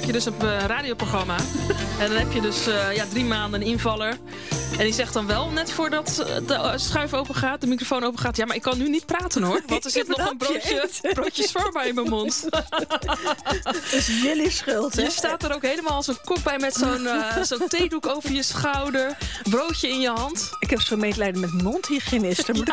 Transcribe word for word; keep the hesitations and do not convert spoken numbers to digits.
maak je dus een uh, radioprogramma. En dan heb je dus uh, ja, drie maanden een invaller. En die zegt dan wel, net voordat de schuif open gaat, de microfoon open gaat... ja, maar ik kan nu niet praten, hoor. Want er zit nog een broodje, broodje shawarma in mijn mond. Dat is jullie schuld, hè? Je staat er ook helemaal als een kok bij met zo'n, uh, zo'n theedoek over je schouder. Broodje in je hand. Ik heb zo'n medelijden met mondhygiënisten. Moet